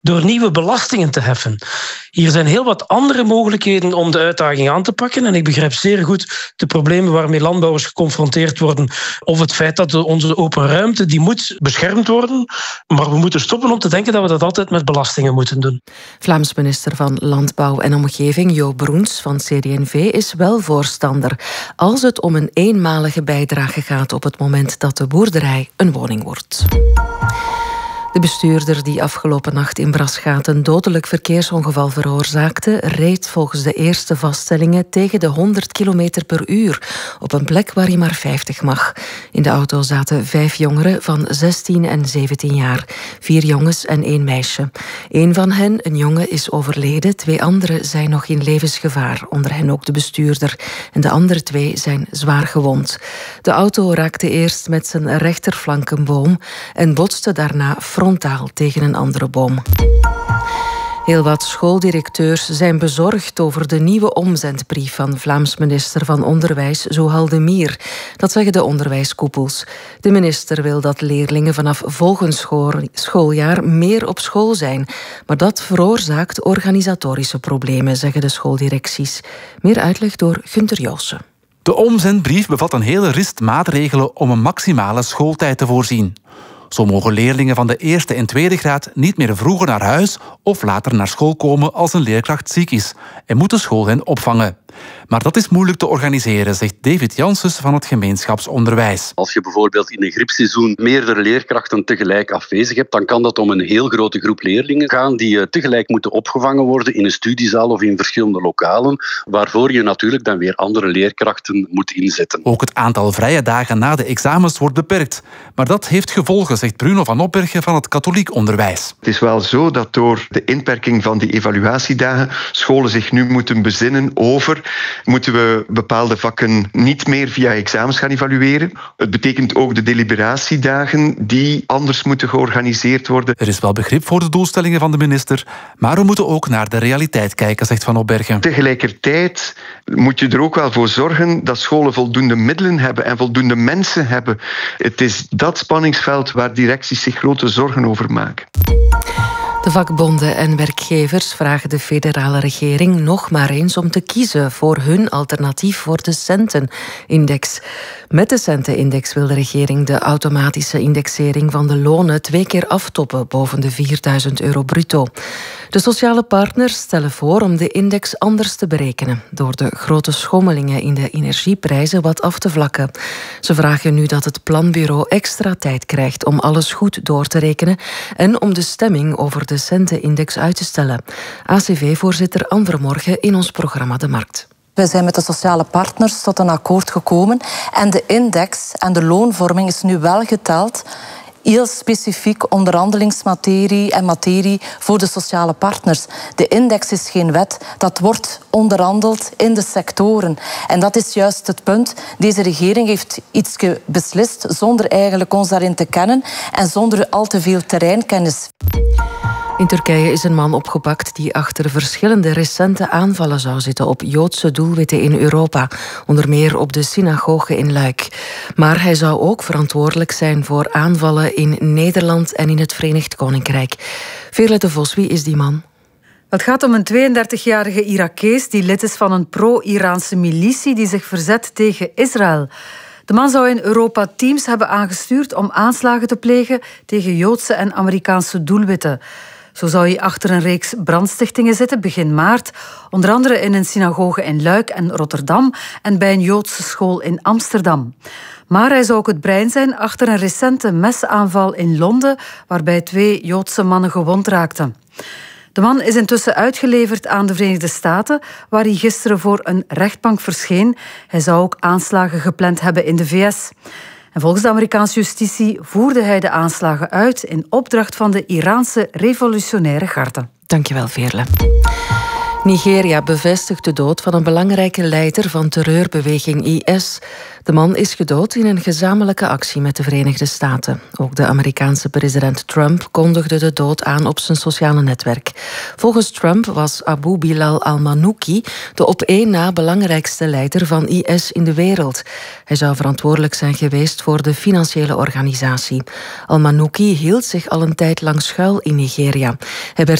door nieuwe belastingen te heffen. Hier zijn heel wat andere mogelijkheden om de uitdaging aan te pakken. En ik begrijp zeer goed de problemen waarmee landbouwers geconfronteerd worden. Of het feit dat onze open ruimte die moet beschermd worden. Maar we moeten stoppen om te denken dat we dat altijd met belastingen moeten doen. Vlaams minister van Landbouw en Omgeving, Jo Broens van CD&V, is wel voorstander als het om een eenmalige bijdrage gaat op het moment dat de boerderij een woning wordt. De bestuurder die afgelopen nacht in Braschaat een dodelijk verkeersongeval veroorzaakte, reed volgens de eerste vaststellingen tegen de 100 km per uur op een plek waar je maar 50 mag. In de auto zaten 5 jongeren van 16 en 17 jaar. 4 jongens en 1 meisje. 1 van hen, een jongen, is overleden. 2 anderen zijn nog in levensgevaar, onder hen ook de bestuurder. En de andere 2 zijn zwaar gewond. De auto raakte eerst met zijn rechterflank een boom en botste daarna frontaal tegen een andere boom. Heel wat schooldirecteurs zijn bezorgd over de nieuwe omzendbrief van Vlaams minister van Onderwijs, Zuhal de Mier. Dat zeggen de onderwijskoepels. De minister wil dat leerlingen vanaf volgend schooljaar meer op school zijn. Maar dat veroorzaakt organisatorische problemen, zeggen de schooldirecties. Meer uitleg door Gunther Joossen. De omzendbrief bevat een hele rist maatregelen om een maximale schooltijd te voorzien. Zo mogen leerlingen van de eerste en tweede graad niet meer vroeger naar huis of later naar school komen als een leerkracht ziek is en moet de school hen opvangen. Maar dat is moeilijk te organiseren, zegt David Janssens van het gemeenschapsonderwijs. Als je bijvoorbeeld in een griepseizoen meerdere leerkrachten tegelijk afwezig hebt, dan kan dat om een heel grote groep leerlingen gaan die tegelijk moeten opgevangen worden in een studiezaal of in verschillende lokalen, waarvoor je natuurlijk dan weer andere leerkrachten moet inzetten. Ook het aantal vrije dagen na de examens wordt beperkt. Maar dat heeft gevolgen, zegt Bruno van Opbergen van het katholiek onderwijs. Het is wel zo dat door de inperking van die evaluatiedagen scholen zich nu moeten bezinnen over: moeten we bepaalde vakken niet meer via examens gaan evalueren? Het betekent ook de deliberatiedagen die anders moeten georganiseerd worden. Er is wel begrip voor de doelstellingen van de minister, maar we moeten ook naar de realiteit kijken, zegt Van Opbergen. Tegelijkertijd moet je er ook wel voor zorgen dat scholen voldoende middelen hebben en voldoende mensen hebben. Het is dat spanningsveld waar directies zich grote zorgen over maken. De vakbonden en werkgevers vragen de federale regering nog maar eens om te kiezen voor hun alternatief voor de Centenindex. Met de Centenindex wil de regering de automatische indexering van de lonen 2 keer aftoppen boven de €4.000 bruto. De sociale partners stellen voor om de index anders te berekenen, door de grote schommelingen in de energieprijzen wat af te vlakken. Ze vragen nu dat het planbureau extra tijd krijgt om alles goed door te rekenen en om de stemming over de Centenindex uit te stellen. ACV-voorzitter Anne Vermorgen in ons programma De Markt. We zijn met de sociale partners tot een akkoord gekomen en de index en de loonvorming is nu wel geteld. Heel specifiek onderhandelingsmaterie en materie voor de sociale partners. De index is geen wet, dat wordt onderhandeld in de sectoren. En dat is juist het punt. Deze regering heeft iets beslist zonder eigenlijk ons daarin te kennen en zonder al te veel terreinkennis. In Turkije is een man opgepakt die achter verschillende recente aanvallen zou zitten op Joodse doelwitten in Europa, onder meer op de synagoge in Luik. Maar hij zou ook verantwoordelijk zijn voor aanvallen in Nederland en in het Verenigd Koninkrijk. Veerle de Vos, wie is die man? Het gaat om een 32-jarige Irakees die lid is van een pro-Iraanse militie die zich verzet tegen Israël. De man zou in Europa teams hebben aangestuurd om aanslagen te plegen tegen Joodse en Amerikaanse doelwitten. Zo zou hij achter een reeks brandstichtingen zitten begin maart, onder andere in een synagoge in Luik en Rotterdam en bij een Joodse school in Amsterdam. Maar hij zou ook het brein zijn achter een recente mesaanval in Londen, waarbij 2 Joodse mannen gewond raakten. De man is intussen uitgeleverd aan de Verenigde Staten, waar hij gisteren voor een rechtbank verscheen. Hij zou ook aanslagen gepland hebben in de VS. En volgens de Amerikaanse justitie voerde hij de aanslagen uit in opdracht van de Iraanse revolutionaire garde. Dankjewel, Veerle. Nigeria bevestigt de dood van een belangrijke leider van terreurbeweging IS. De man is gedood in een gezamenlijke actie met de Verenigde Staten. Ook de Amerikaanse president Trump kondigde de dood aan op zijn sociale netwerk. Volgens Trump was Abu Bilal al-Manouki de op één na belangrijkste leider van IS in de wereld. Hij zou verantwoordelijk zijn geweest voor de financiële organisatie. Al-Manouki hield zich al een tijd lang schuil in Nigeria. Hij werd